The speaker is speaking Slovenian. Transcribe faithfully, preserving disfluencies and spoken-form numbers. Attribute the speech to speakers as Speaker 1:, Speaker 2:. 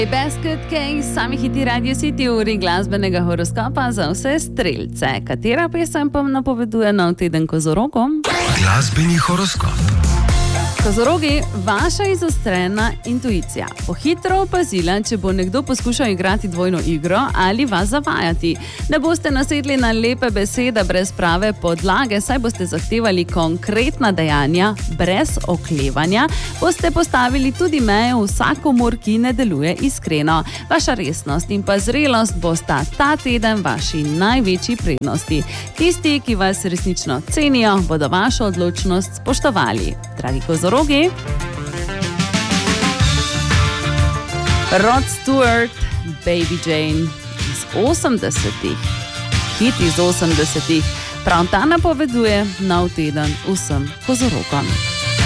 Speaker 1: Basket Case, sami hiti Radio City, uri glasbenega horoskopa za vse strelce. Katera pesem pa napoveduje nov teden kozorogom?
Speaker 2: Glasbeni horoskop.
Speaker 1: Kozorogi, vaša izostrena intuicija bo hitro opazila, če bo nekdo poskušal igrati dvojno igro ali vas zavajati. Ne boste nasedli na lepe besede brez prave podlage, saj boste zahtevali konkretna dejanja brez oklevanja. Boste postavili tudi meje vsakomur, ki ne deluje iskreno. Vaša resnost in pa zrelost bosta ta teden vaši največji prednosti. Tisti, ki vas resnično cenijo, bodo vašo odločnost spoštovali. Dragi kozorogi, Rod Stewart, Baby Jane iz osemdesetih, hit iz osemdesetih, prav ta napoveduje nov teden vsem kozorogom.